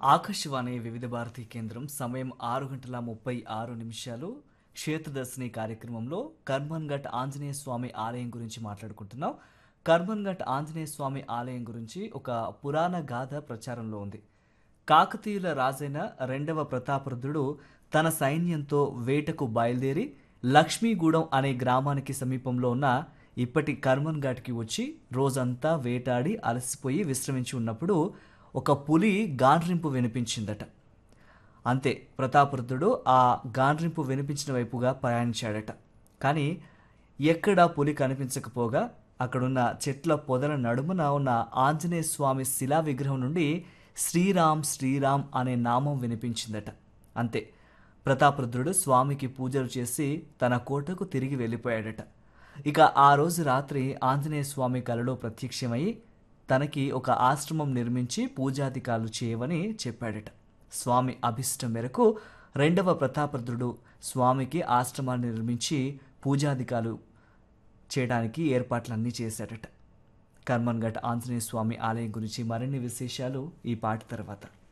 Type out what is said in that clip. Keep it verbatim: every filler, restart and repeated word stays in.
ఆకాశవాణి వివిధ భారతి కేంద్రం సమయం ఆరు గంటల ముప్పై ఆరు నిమిషాలు. క్షేత్రదర్శిని కార్యక్రమంలో కర్మన్ ఘట్ ఆంజనేయ స్వామి ఆలయం గురించి మాట్లాడుకుంటున్నాం. కర్మన్ ఘట్ ఆంజనేయ స్వామి ఆలయం గురించి ఒక పురాణ గాథ ప్రచారంలో ఉంది. కాకతీయుల రాజైన రెండవ ప్రతాపరుద్రుడు తన సైన్యంతో వేటకు బయలుదేరి లక్ష్మీగూడెం అనే గ్రామానికి సమీపంలో ఉన్న ఇప్పటి కర్మన్ ఘాట్కి వచ్చి రోజంతా వేటాడి అలసిపోయి విశ్రమించి ఉన్నప్పుడు ఒక పులి గాండ్రింపు వినిపించిందట. అంతే, ప్రతాపరుద్రుడు ఆ గాండ్రింపు వినిపించిన వైపుగా ప్రయాణించాడట. కానీ ఎక్కడా పులి కనిపించకపోగా అక్కడున్న చెట్ల పొదల నడుమున ఉన్న ఆంజనేయ స్వామి శిలా విగ్రహం నుండి శ్రీరామ్ శ్రీరామ్ అనే నామం వినిపించిందట. అంతే, ప్రతాపరుద్రుడు స్వామికి పూజలు చేసి తన కోటకు తిరిగి వెళ్ళిపోయాడట. ఇక ఆ రోజు రాత్రి ఆంజనేయ స్వామి కలలో ప్రత్యక్షమై తనకి ఒక ఆశ్రమం నిర్మించి పూజాధికారులు చేయవని చెప్పాడట. స్వామి అభిష్టం మేరకు రెండవ ప్రతాపరుద్రుడు స్వామికి ఆశ్రమాన్ని నిర్మించి పూజాధికారులు చేయడానికి ఏర్పాట్లన్నీ చేశాడట. కర్మన్ ఘట్ ఆంజనేయ స్వామి ఆలయం గురించి మరిన్ని విశేషాలు ఈ పాట తర్వాత.